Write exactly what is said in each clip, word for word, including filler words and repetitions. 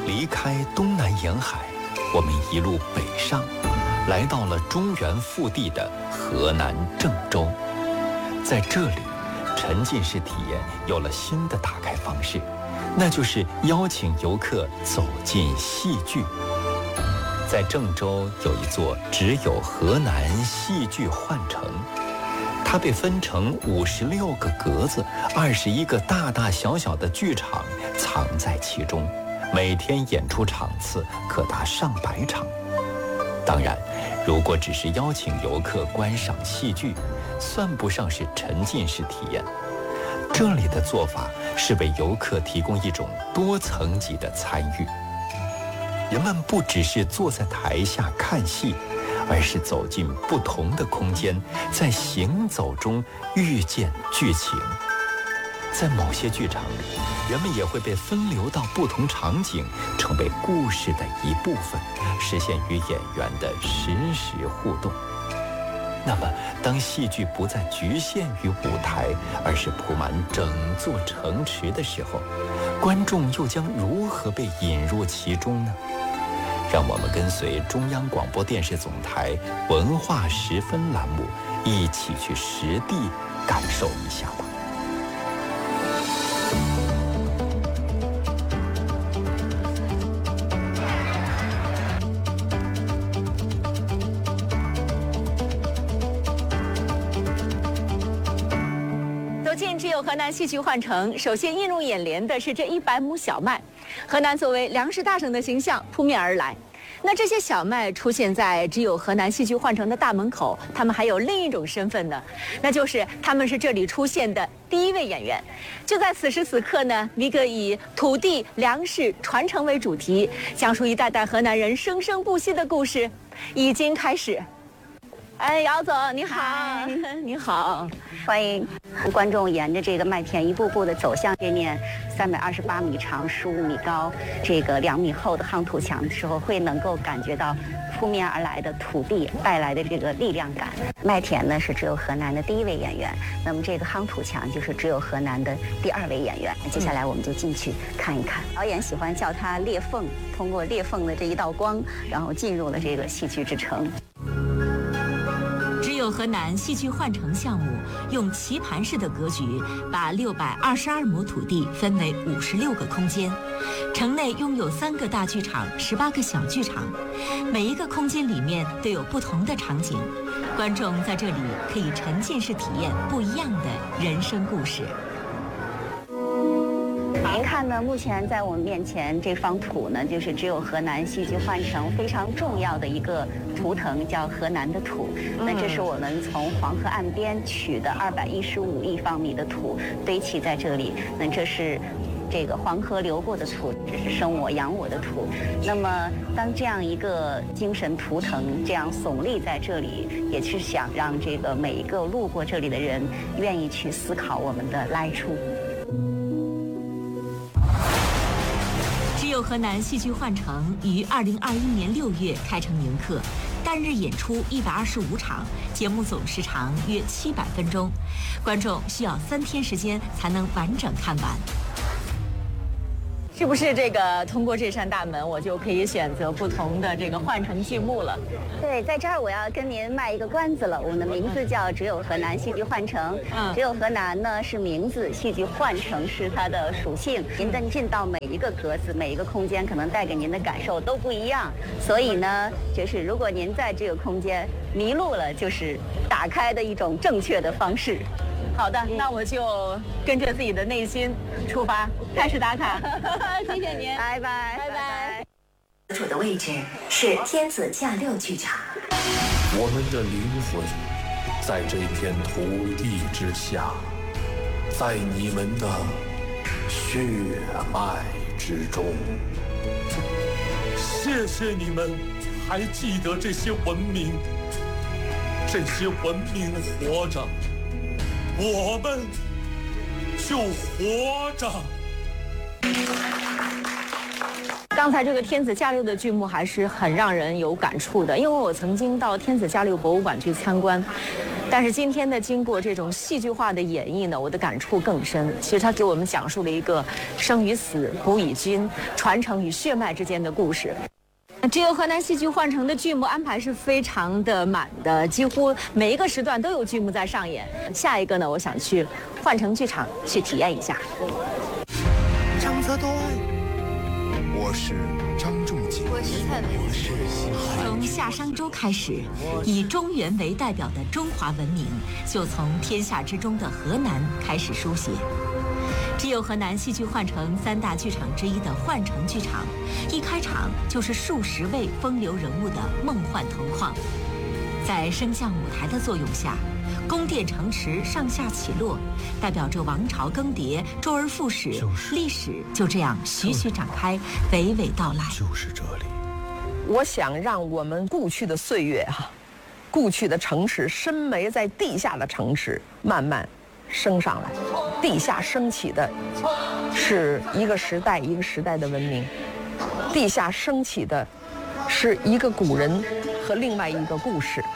离开东南沿海，我们一路北上，来到了中原腹地的河南郑州。在这里，沉浸式体验有了新的打开方式，那就是邀请游客走进戏剧。在郑州有一座只有河南戏剧幻城，它被分成五十六个格子，二十一个大大小小的剧场藏在其中，每天演出场次可达上百场。当然，如果只是邀请游客观赏戏剧，算不上是沉浸式体验。这里的做法是为游客提供一种多层级的参与。人们不只是坐在台下看戏，而是走进不同的空间，在行走中遇见剧情。在某些剧场里，人们也会被分流到不同场景，成为故事的一部分，实现与演员的实时互动。那么，当戏剧不再局限于舞台，而是铺满整座城池的时候，观众又将如何被引入其中呢？让我们跟随中央广播电视总台文化十分栏目，一起去实地感受一下吧。 走进只有河南戏剧幻城，首先映入眼帘的是这一百亩小麦。河南作为粮食大省的形象扑面而来。那这些小麦出现在只有河南戏剧幻城的大门口，他们还有另一种身份呢，那就是他们是这里出现的第一位演员。就在此时此刻呢，一个以土地、粮食传承为主题，讲述一代代河南人生生不息的故事，已经开始。哎，姚总你好，你好， 欢迎观众沿着这个麦田一步步的走向这面三百二十八米长、十五米高、这个两米厚的夯土墙的时候，会能够感觉到扑面而来的土地带来的这个力量感。麦田呢是只有河南的第一位演员，那么这个夯土墙就是只有河南的第二位演员。接下来我们就进去看一看。导演喜欢叫它裂缝，通过裂缝的这一道光，然后进入了这个戏剧之城。 只有河南戏剧幻城项目用棋盘式的格局，把六百二十二亩土地分为五十六个空间。城内拥有三个大剧场、十八个小剧场，每一个空间里面都有不同的场景，观众在这里可以沉浸式体验不一样的人生故事。 您看呢？目前在我们面前这方土呢，就是只有河南戏剧幻城非常重要的一个图腾，叫河南的土。那这是我们从黄河岸边取的二百一十五立方米的土堆砌在这里。那这是这个黄河流过的土，这是生我养我的土。那么当这样一个精神图腾这样耸立在这里，也是想让这个每一个路过这里的人愿意去思考我们的来处。 只有河南戏剧幻城于二零二一年六月开城迎客，单日演出一百二十五场，节目总时长约七百分钟，观众需要三天时间才能完整看完。 是不是这个通过这扇大门，我就可以选择不同的这个幻城剧目了？ 对，在这儿我要跟您卖一个关子了。我们的名字叫只有河南戏剧幻城，嗯，只有河南呢是名字，戏剧幻城是它的属性。您的进到每一个格子、每一个空间，可能带给您的感受都不一样。所以呢，就是如果您在这个空间迷路了，就是打开的一种正确的方式。 好的，那我就跟着自己的内心出发，开始打卡。谢谢您， 拜拜， 拜拜。 所处的位置是天子驾六剧场。 我们的灵魂在这片土地之下，在你们的血脉之中。谢谢你们还记得这些文明，这些文明活着，我们就活着。 刚才这个天子驾六的剧目还是很让人有感触的，因为我曾经到天子驾六博物馆去参观， 但是今天呢，经过这种戏剧化的演绎呢，我的感触更深。其实他给我们讲述了一个生与死、古与今、传承与血脉之间的故事。只有河南戏剧换乘的剧目安排是非常的满的，几乎每一个时段都有剧目在上演。下一个呢，我想去换乘剧场去体验一下。 张择端，我是张仲景，我是蔡文熙。 从夏商周开始，以中原为代表的中华文明就从天下之中的河南开始书写。只有河南戏剧换乘三大剧场之一的换乘剧场，一开场就是数十位风流人物的梦幻同框。在升降舞台的作用下，宫殿城池上下起落，代表着王朝更迭，周而复始，历史就这样徐徐展开，娓娓道来。 就是这里。 我想让我们故去的岁月哈、啊，故去的城池，深埋在地下的城池，慢慢升上来。地下升起的是一个时代一个时代的文明，地下升起的是一个古人和另外一个故事。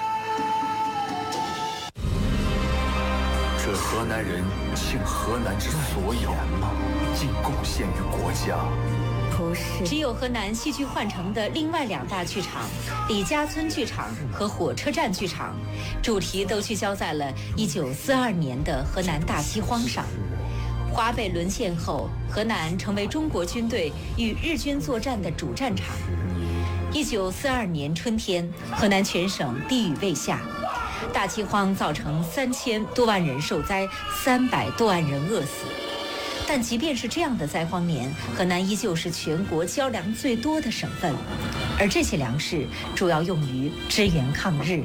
这河南人倾河南之所有，尽贡献于国家。 不是，只有河南戏剧换乘的另外两大剧场李家村剧场和火车站剧场，主题都聚焦在了一九四二年的河南大饥荒上。华北沦陷后，河南成为中国军队与日军作战的主战场。一九四二年春天，河南全省地雨未下，大饥荒造成三千多万人受灾，三百多万人饿死。但即便是这样的灾荒年，河南依旧是全国交粮最多的省份，而这些粮食主要用于支援抗日。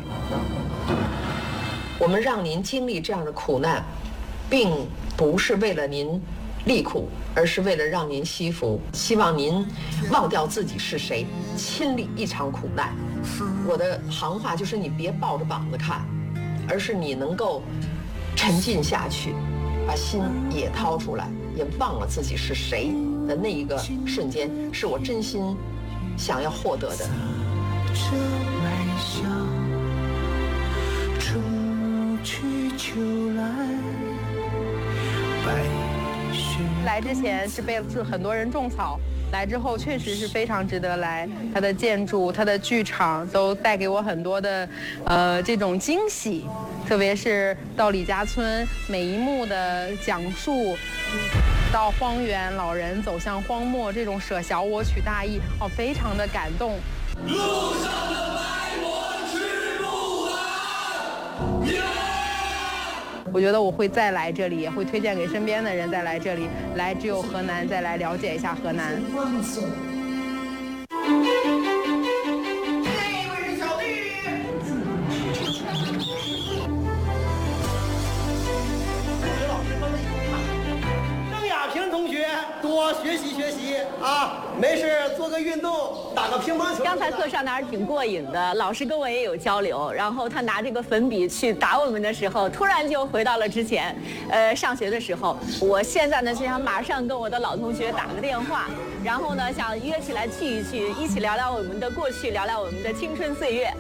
我们让您经历这样的苦难，并不是为了您利苦，而是为了让您惜福，希望您忘掉自己是谁，亲历一场苦难。我的行话就是你别抱着膀子看，而是你能够沉浸下去，把心也掏出来，也忘了自己是谁的那一个瞬间，是我真心想要获得的。 来之前是被很多人种草，来之后确实是非常值得来。它的建筑、它的剧场都带给我很多的呃这种惊喜，特别是到李家村每一幕的讲述，到荒原老人走向荒漠这种舍小我取大义，哦，非常的感动。路上的白我吃不完。我觉得我会再来这里，也会推荐给身边的人再来这里，来只有河南，再来了解一下河南。 郑亚平同学，多学习学习啊！没事做个运动，打个乒乓球。 刚才课上的还是挺过瘾的，老师跟我也有交流，然后他拿这个粉笔去打我们的时候，突然就回到了之前，呃，上学的时候。我现在呢就想马上跟我的老同学打个电话，然后呢想约起来聚一聚，一起聊聊我们的过去，聊聊我们的青春岁月。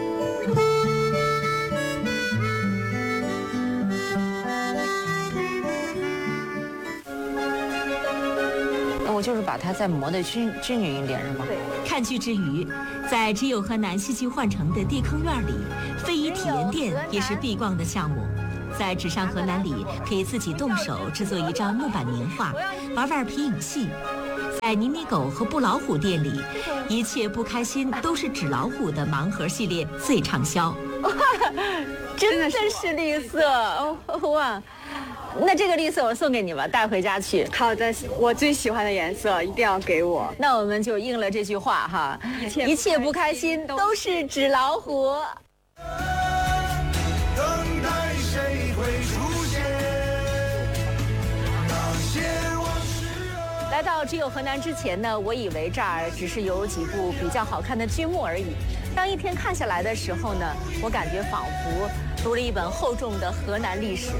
我就是把它再磨得均均匀一点，是吗？对。 看剧之余，在只有河南戏剧换乘的地坑院里，非遗体验店也是必逛的项目。在纸上河南里，可以自己动手制作一张木板年画，玩玩皮影戏。在泥泥狗和布老虎店里，一切不开心都是纸老虎的盲盒系列最畅销。 哇，真的是绿色哦哇！那这个绿色我送给你吧，带回家去。 好的，我最喜欢的颜色一定要给我。 那我们就应了这句话哈，一切不开心都是纸老虎。等待谁会出现？那些往事。来到只有河南之前呢，我以为这儿只是有几部比较好看的剧目而已。当一天看下来的时候呢，我感觉仿佛读了一本厚重的河南历史。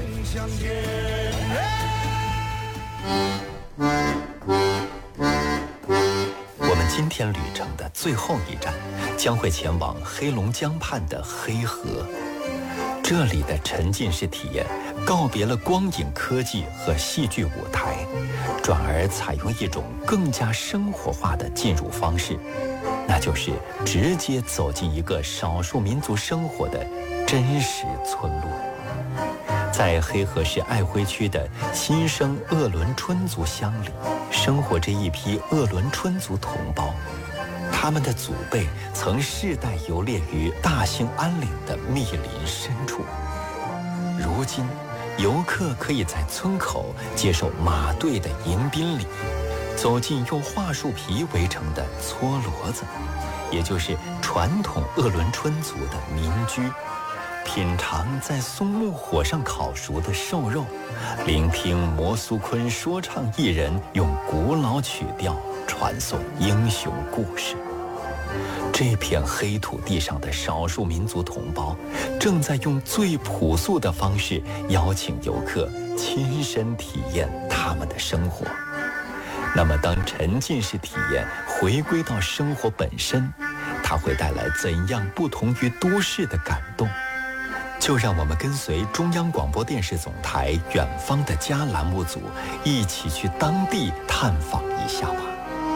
我们今天旅程的最后一站，将会前往黑龙江畔的黑河。 这里的沉浸式体验告别了光影科技和戏剧舞台，转而采用一种更加生活化的进入方式，那就是直接走进一个少数民族生活的真实村落。在黑河市爱辉区的新生鄂伦春族乡里，生活着一批鄂伦春族同胞，他们的祖辈曾世代游猎于大兴安岭的密林深处。如今，游客可以在村口接受马队的迎宾礼，走进用桦树皮围成的搓骡子，也就是传统鄂伦春族的民居，品尝在松木火上烤熟的瘦肉，聆听摩苏昆说唱艺人用古老曲调传颂英雄故事。这片黑土地上的少数民族同胞正在用最朴素的方式邀请游客亲身体验他们的生活。那么当沉浸式体验回归到生活本身，它会带来怎样不同于都市的感动？就让我们跟随中央广播电视总台远方的家栏目组一起去当地探访一下吧。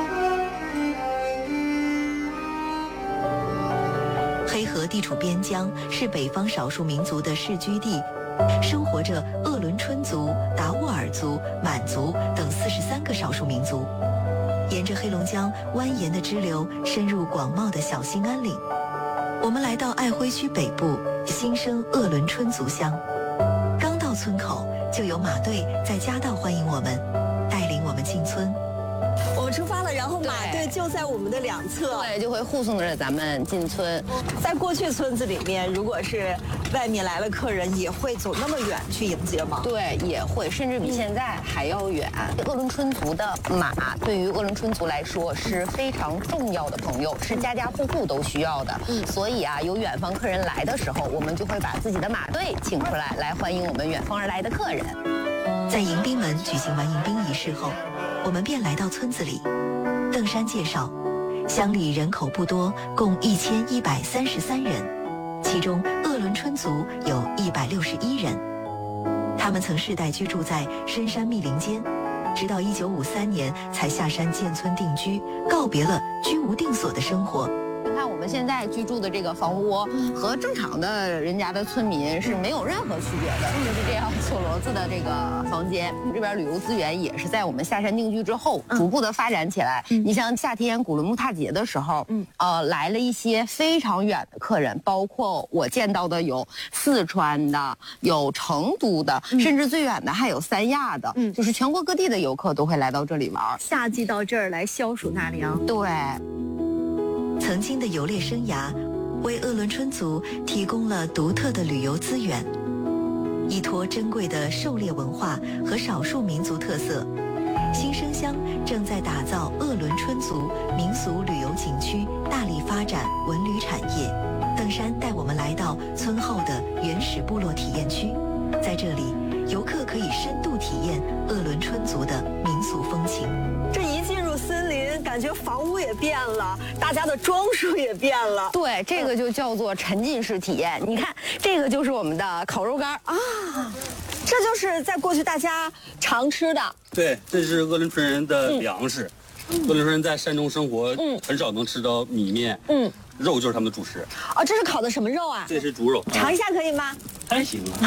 黑河地处边疆，是北方少数民族的聚居地，生活着鄂伦春族、达斡尔族、满族等四十三个少数民族。沿着黑龙江蜿蜒的支流，深入广袤的小兴安岭，我们来到爱辉区北部新生鄂伦春族乡。刚到村口，就有马队在夹道欢迎我们，带领我们进村。 我们出发了，然后马队就在我们的两侧， 对，就会护送着咱们进村。 在过去村子里面，如果是外面来了客人，也会走那么远去迎接吗？ 对，也会，甚至比现在还要远。鄂伦春族的马对于鄂伦春族来说是非常重要的朋友，是家家户户都需要的。嗯，所以啊，有远方客人来的时候，我们就会把自己的马队请出来，来欢迎我们远方而来的客人。 在迎宾门举行完迎宾仪式后，我们便来到村子里。邓山介绍，乡里人口不多，共一千一百三十三人，其中鄂伦春族有一百六十一人。他们曾世代居住在深山密林间，直到一九五三年才下山建村定居，告别了居无定所的生活。 你看我们现在居住的这个房屋和正常的人家的村民是没有任何区别的，就是这样搓骡子的这个房间。这边旅游资源也是在我们下山定居之后逐步的发展起来。嗯、你像夏天古伦木塔节的时候，嗯，呃，来了一些非常远的客人，包括我见到的有四川的，有成都的，嗯、甚至最远的还有三亚的，嗯，就是全国各地的游客都会来到这里玩。 夏季到这儿来消暑纳凉。 对。 曾经的游猎生涯，为鄂伦春族提供了独特的旅游资源。依托珍贵的狩猎文化和少数民族特色，新生乡正在打造鄂伦春族民俗旅游景区，大力发展文旅产业。邓山带我们来到村后的原始部落体验区，在这里，游客可以深度体验鄂伦春族的民俗风情。 这一进入森林，感觉房屋也变了，大家的装束也变了。 对，这个就叫做沉浸式体验。你看，这个就是我们的烤肉干啊， 这就是在过去大家常吃的。 对，这是鄂伦春人的粮食。嗯、鄂伦春人在山中生活，嗯，很少能吃到米面，嗯，肉就是他们的主食。 哦，这是烤的什么肉啊？ 这是猪肉， 尝一下可以吗？ 还行啊，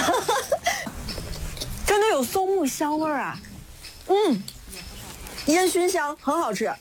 真的有松木香味儿啊，嗯。烟熏香很好吃，